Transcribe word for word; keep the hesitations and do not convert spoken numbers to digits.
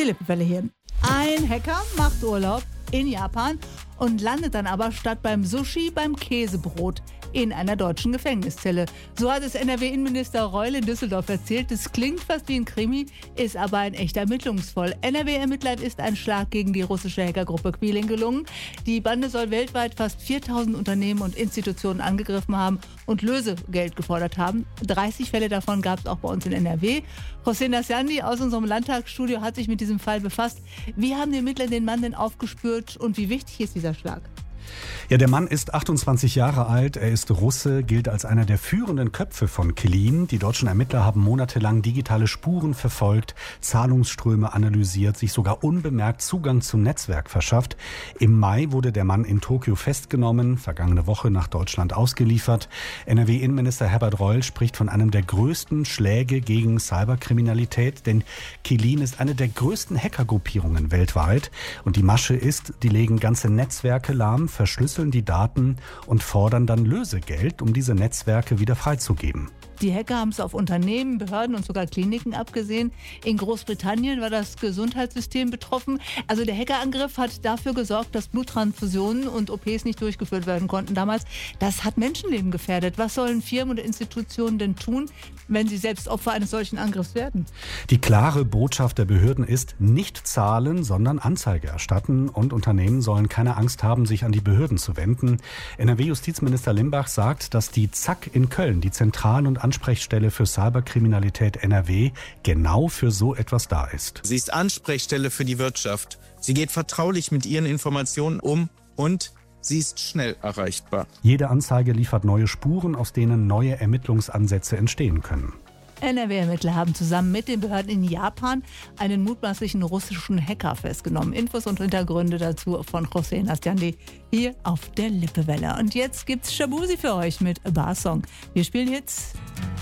Die Lippewelle hier. Ein Hacker macht Urlaub in Japan und landet dann aber statt beim Sushi beim Käsebrot in einer deutschen Gefängniszelle. So hat es N R W-Innenminister Reul in Düsseldorf erzählt. Das klingt fast wie ein Krimi, ist aber ein echter Ermittlungsfall. N R W-Ermittlern ist ein Schlag gegen die russische Hackergruppe Quilin gelungen. Die Bande soll weltweit fast viertausend Unternehmen und Institutionen angegriffen haben und Lösegeld gefordert haben. dreißig Fälle davon gab es auch bei uns in N R W. José Nasciandi aus unserem Landtagsstudio hat sich mit diesem Fall befasst. Wie haben die Ermittler den Mann denn aufgespürt und wie wichtig ist dieser Schlag? Ja, der Mann ist achtundzwanzig Jahre alt, er ist Russe, gilt als einer der führenden Köpfe von Quilin. Die deutschen Ermittler haben monatelang digitale Spuren verfolgt, Zahlungsströme analysiert, sich sogar unbemerkt Zugang zum Netzwerk verschafft. Im Mai wurde der Mann in Tokio festgenommen, vergangene Woche nach Deutschland ausgeliefert. N R W-Innenminister Herbert Reul spricht von einem der größten Schläge gegen Cyberkriminalität, denn Quilin ist eine der größten Hackergruppierungen weltweit. Und die Masche ist, die legen ganze Netzwerke lahm, verschlüsseln die Daten und fordern dann Lösegeld, um diese Netzwerke wieder freizugeben. Die Hacker haben es auf Unternehmen, Behörden und sogar Kliniken abgesehen. In Großbritannien war das Gesundheitssystem betroffen. Also der Hackerangriff hat dafür gesorgt, dass Bluttransfusionen und O Ps nicht durchgeführt werden konnten damals. Das hat Menschenleben gefährdet. Was sollen Firmen und Institutionen denn tun, wenn sie selbst Opfer eines solchen Angriffs werden? Die klare Botschaft der Behörden ist, nicht zahlen, sondern Anzeige erstatten. Und Unternehmen sollen keine Angst haben, sich an die Behörden zu wenden. N R W-Justizminister Limbach sagt, dass die Z A K in Köln, die Zentral- und Ansprechstelle für Cyberkriminalität N R W, genau für so etwas da ist. Sie ist Ansprechstelle für die Wirtschaft. Sie geht vertraulich mit ihren Informationen um und sie ist schnell erreichbar. Jede Anzeige liefert neue Spuren, aus denen neue Ermittlungsansätze entstehen können. N R W-Ermittler haben zusammen mit den Behörden in Japan einen mutmaßlichen russischen Hacker festgenommen. Infos und Hintergründe dazu von José Nasciandi hier auf der Lippewelle. Und jetzt gibt's Shabuzi für euch mit A Bar Song. Wir spielen jetzt